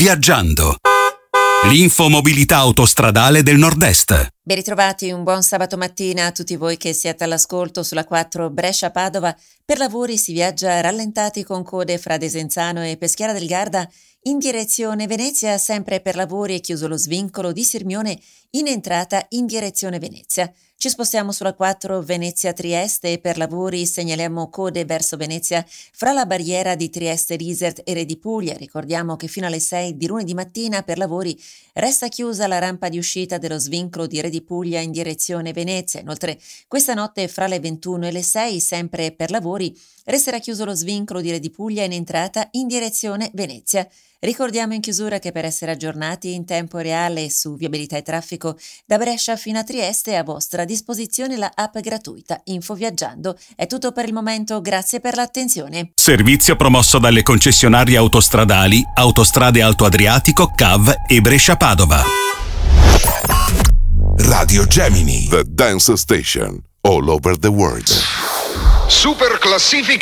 Viaggiando. L'infomobilità autostradale del Nord-Est. Ben ritrovati, un buon sabato mattina a tutti voi che siete all'ascolto sulla 4 Brescia-Padova. Per lavori si viaggia rallentati con code fra Desenzano e Peschiera del Garda in direzione Venezia, sempre per lavori è chiuso lo svincolo di Sirmione in entrata in direzione Venezia. Ci spostiamo sulla 4 Venezia-Trieste e per lavori segnaliamo code verso Venezia fra la barriera di Trieste-Risert e Re di Puglia. Ricordiamo che fino alle 6 di lunedì mattina per lavori resta chiusa la rampa di uscita dello svincolo di Re di Puglia in direzione Venezia. Inoltre questa notte fra le 21 e le 6, sempre per lavori, resterà chiuso lo svincolo di Re di Puglia in entrata in direzione Venezia. Ricordiamo in chiusura che per essere aggiornati in tempo reale su viabilità e traffico da Brescia fino a Trieste è a vostra disposizione la app gratuita Info Viaggiando. È tutto per il momento, grazie per l'attenzione. Servizio promosso dalle concessionarie autostradali Autostrade Alto Adriatico, CAV e Brescia-Padova. Radio Gemini, the dance station all over the world. Super classifica